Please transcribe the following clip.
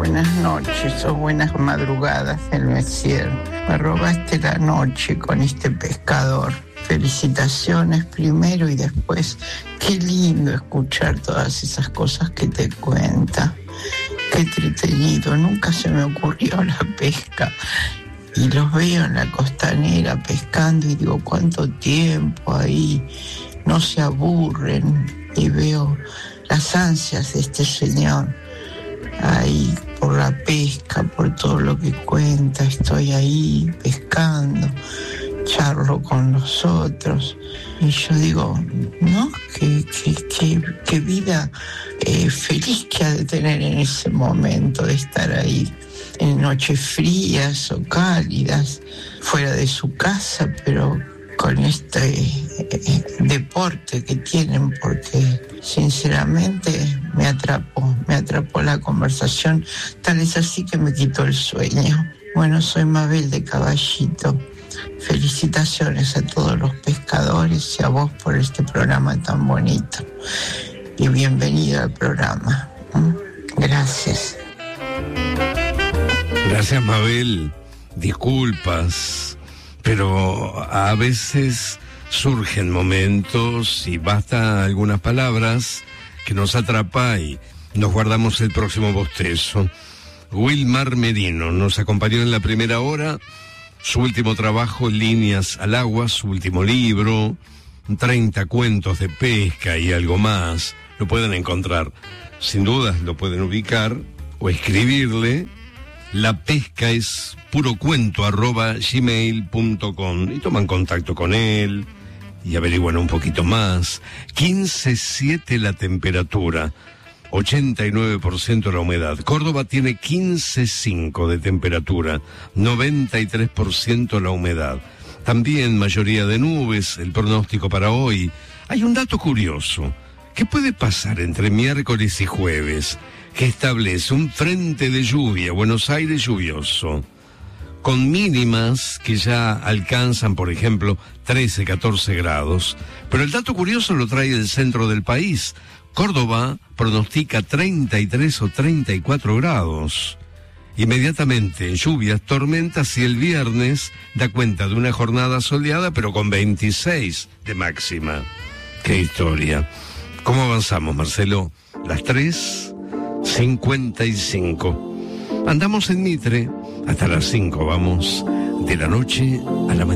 buenas noches o buenas madrugadas del Messier. Me robaste la noche con este pescador. Felicitaciones primero y después. Qué lindo escuchar todas esas cosas que te cuenta. Qué entretenido. Nunca se me ocurrió la pesca. Y los veo en la costanera pescando y digo, ¿cuánto tiempo ahí? No se aburren. Y veo las ansias de este señor ahí por la pesca, por todo lo que cuenta. Estoy ahí pescando, charlo con los otros y yo digo, ¿no? Qué vida feliz que ha de tener en ese momento de estar ahí en noches frías o cálidas, fuera de su casa, pero con este deporte que tienen, porque sinceramente me atrapó la conversación, tal es así que me quitó el sueño. Bueno, soy Mabel de Caballito. Felicitaciones a todos los pescadores y a vos por este programa tan bonito. Y bienvenido al programa. Gracias. Gracias, Mabel. Disculpas, pero a veces surgen momentos y basta algunas palabras que nos atrapa y nos guardamos el próximo bostezo. Wilmar Merino nos acompañó en la primera hora. Su último trabajo, Líneas al Agua, su último libro, 30 cuentos de pesca y algo más. Lo pueden encontrar. Sin dudas lo pueden ubicar o escribirle. La pesca es purocuento@gmail.com y toman contacto con él y averiguan un poquito más. 15.7 la temperatura, 89% la humedad. Córdoba tiene 15.5 de temperatura, 93% la humedad. También mayoría de nubes, el pronóstico para hoy. Hay un dato curioso. ¿Qué puede pasar entre miércoles y jueves? Que establece un frente de lluvia, Buenos Aires lluvioso, con mínimas que ya alcanzan, por ejemplo, 13, 14 grados. Pero el dato curioso lo trae el centro del país. Córdoba pronostica 33 o 34 grados. Inmediatamente lluvias, tormentas y el viernes da cuenta de una jornada soleada pero con 26 de máxima. ¡Qué historia! ¿Cómo avanzamos, Marcelo? Las 3:55. Andamos en Mitre hasta las 5, vamos de la noche a la mañana.